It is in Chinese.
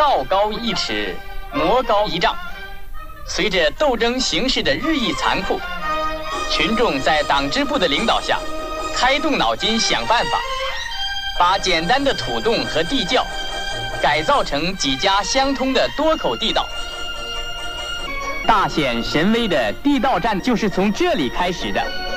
道高1尺，魔高1丈。随着斗争形势的日益残酷，群众在党支部的领导下，开动脑筋想办法，把简单的土洞和地窖改造成几家相通的多口地道。大显神威的地道战就是从这里开始的。